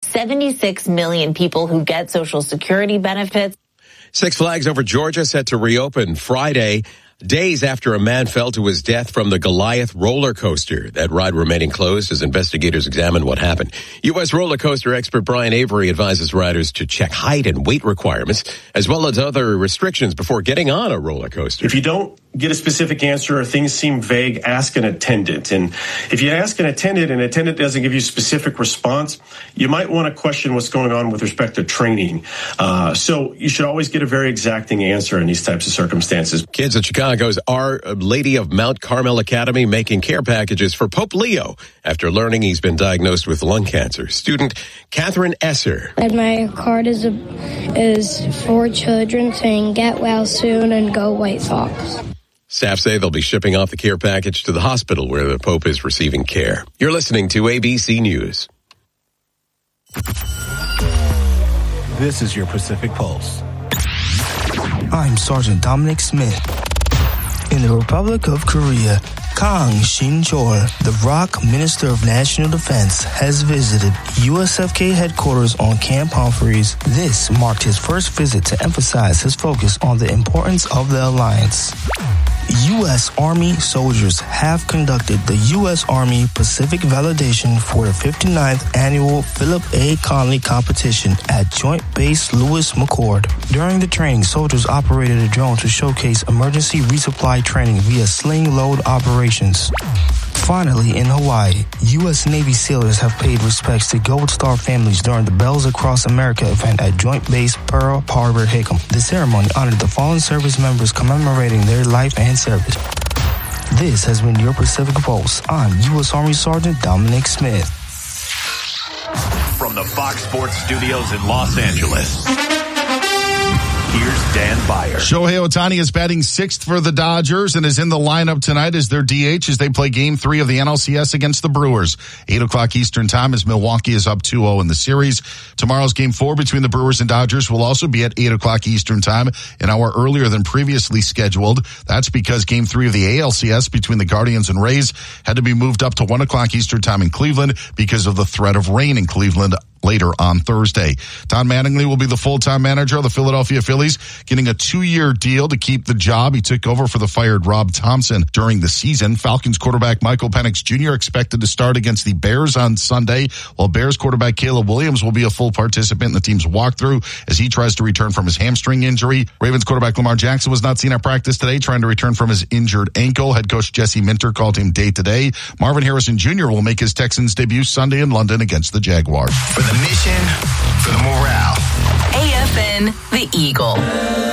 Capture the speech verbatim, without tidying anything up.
seventy-six million people who get Social Security benefits. Six Flags Over Georgia set to reopen Friday, days after a man fell to his death from the Goliath roller coaster. That ride remaining closed as investigators examine what happened. U S roller coaster expert Brian Avery advises riders to check height and weight requirements, as well as other restrictions before getting on a roller coaster. If you don't get a specific answer or things seem vague, ask an attendant. And if you ask an attendant and an attendant doesn't give you a specific response, you might want to question what's going on with respect to training. Uh, so you should always get a very exacting answer in these types of circumstances. Kids at Chicago's Our Lady of Mount Carmel Academy making care packages for Pope Leo after learning he's been diagnosed with lung cancer. Student Catherine Esser. And my card is a, is for children saying get well soon and go White Sox. Staff say they'll be shipping off the care package to the hospital where the Pope is receiving care. You're listening to A B C News. This is your Pacific Pulse. I'm Sergeant Dominic Smith. In the Republic of Korea, Kang Shin-chol, the R O C Minister of National Defense, has visited U S F K headquarters on Camp Humphreys. This marked his first visit to emphasize his focus on the importance of the alliance. U S Army soldiers have conducted the U S Army Pacific Validation for the fifty-ninth Annual Philip A. Conley Competition at Joint Base Lewis McChord. During the training, soldiers operated a drone to showcase emergency resupply training via sling load operations. Finally, in Hawaii, U S Navy sailors have paid respects to Gold Star families during the Bells Across America event at Joint Base Pearl Harbor Hickam. The ceremony honored the fallen service members commemorating their life and service. This has been your Pacific Pulse. I'm U S Army Sergeant Dominic Smith. From the Fox Sports Studios in Los Angeles, here's Dan Byer. Shohei Ohtani is batting sixth for the Dodgers and is in the lineup tonight as their D H as they play game three of the N L C S against the Brewers. eight o'clock Eastern time as Milwaukee is up two oh in the series. Tomorrow's game four between the Brewers and Dodgers will also be at eight o'clock Eastern time, an hour earlier than previously scheduled. That's because game three of the A L C S between the Guardians and Rays had to be moved up to one o'clock Eastern time in Cleveland because of the threat of rain in Cleveland later on Thursday. Don Mattingly will be the full-time manager of the Philadelphia Phillies, getting a two-year deal to keep the job. He took over for the fired Rob Thompson during the season. Falcons quarterback Michael Penix Junior expected to start against the Bears on Sunday, while Bears quarterback Caleb Williams will be a full participant in the team's walkthrough as he tries to return from his hamstring injury. Ravens quarterback Lamar Jackson was not seen at practice today, trying to return from his injured ankle. Head coach Jesse Minter called him day-to-day. Marvin Harrison Junior will make his Texans debut Sunday in London against the Jaguars. For the mission, for the morale. A F N, the Eagle.